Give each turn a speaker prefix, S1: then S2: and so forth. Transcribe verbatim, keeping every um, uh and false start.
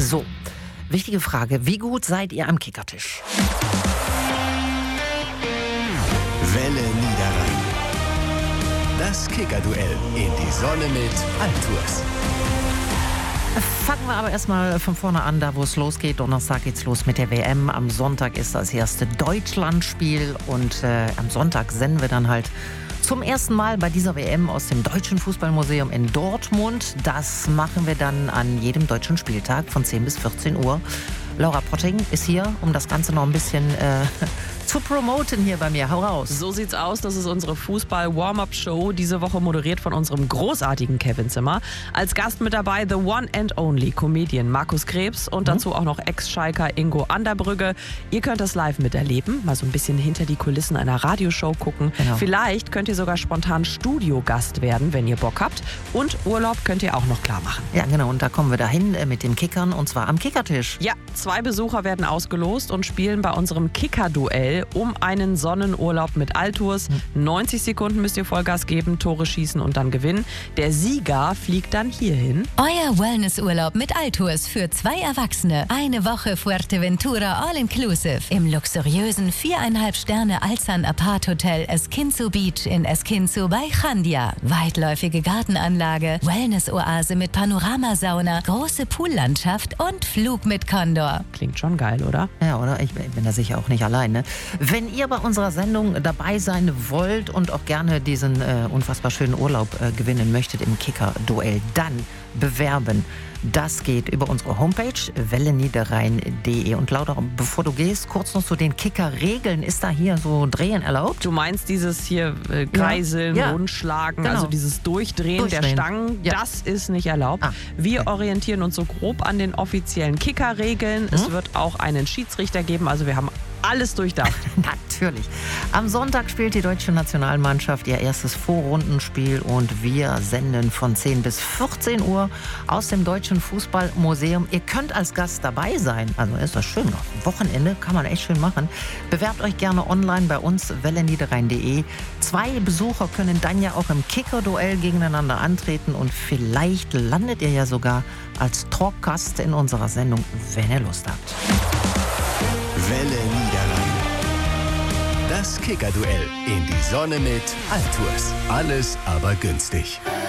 S1: So, wichtige Frage. Wie gut seid ihr am Kickertisch?
S2: Welle Niederrhein. Das Kickerduell in die Sonne mit Altours.
S1: Fangen wir aber erstmal von vorne an, da wo es losgeht. Donnerstag geht's los mit der W M. Am Sonntag ist das erste Deutschlandspiel und äh, am Sonntag senden wir dann halt zum ersten Mal bei dieser W M aus dem Deutschen Fußballmuseum in Dortmund. Das machen wir dann an jedem deutschen Spieltag von zehn bis vierzehn Uhr. Laura Potting ist hier, um das Ganze noch ein bisschen äh, zu promoten hier bei mir. Hau raus.
S3: So sieht's aus. Das ist unsere Fußball-Warm-Up-Show. Diese Woche moderiert von unserem großartigen Kevin Zimmer. Als Gast mit dabei the one and only Comedian Markus Krebs und dazu auch noch Ex-Schalker Ingo Anderbrügge. Ihr könnt das live miterleben, mal so ein bisschen hinter die Kulissen einer Radioshow gucken.
S1: Genau.
S3: Vielleicht könnt ihr sogar spontan Studiogast werden, wenn ihr Bock habt. Und Urlaub könnt ihr auch noch klar machen.
S1: Ja, genau. Und da kommen wir dahin äh, mit den Kickern und zwar am Kickertisch.
S3: Ja, zwei Besucher werden ausgelost und spielen bei unserem Kicker-Duell um einen Sonnenurlaub mit Altours. neunzig Sekunden müsst ihr Vollgas geben, Tore schießen und dann gewinnen. Der Sieger fliegt dann hierhin.
S4: Euer Wellnessurlaub mit Altours für zwei Erwachsene. Eine Woche Fuerteventura All-Inclusive im luxuriösen viereinhalb Sterne Alzan Apart Hotel Esquinzo Beach in Esquinzo bei Chandia. Weitläufige Gartenanlage, Wellness-Oase mit Panoramasauna, große Poollandschaft und Flug mit Condor.
S3: Klingt schon geil, oder?
S1: Ja, oder? Ich bin da sicher auch nicht alleine. Wenn ihr bei unserer Sendung dabei sein wollt und auch gerne diesen äh, unfassbar schönen Urlaub äh, gewinnen möchtet im Kicker-Duell, dann bewerben. Das geht über unsere Homepage welle niederrhein punkt de. Und Laura, bevor du gehst, kurz noch zu den Kicker-Regeln. Ist da hier so Drehen erlaubt?
S3: Du meinst dieses hier äh, Kreiseln,
S1: Ja. Ja.
S3: Rundschlagen,
S1: Genau.
S3: also dieses Durchdrehen,
S1: Durchdrehen.
S3: der Stangen,
S1: Ja.
S3: das ist nicht erlaubt.
S1: Ah,
S3: Wir
S1: okay.
S3: orientieren uns so grob an den offiziellen Kicker-Regeln. Es wird auch einen Schiedsrichter geben, also wir haben alles durchdacht.
S1: Natürlich. Am Sonntag spielt die deutsche Nationalmannschaft ihr erstes Vorrundenspiel und wir senden von zehn bis vierzehn Uhr aus dem Deutschen Fußballmuseum. Ihr könnt als Gast dabei sein. Also ist das schön. Wochenende kann man echt schön machen. Bewerbt euch gerne online bei uns, welle niederrhein punkt de. Zwei Besucher können dann ja auch im Kicker-Duell gegeneinander antreten und vielleicht landet ihr ja sogar als Talkgast in unserer Sendung, wenn ihr Lust habt.
S2: Welle Niederrhein. Das Kickerduell in die Sonne mit Altours. Alles aber günstig.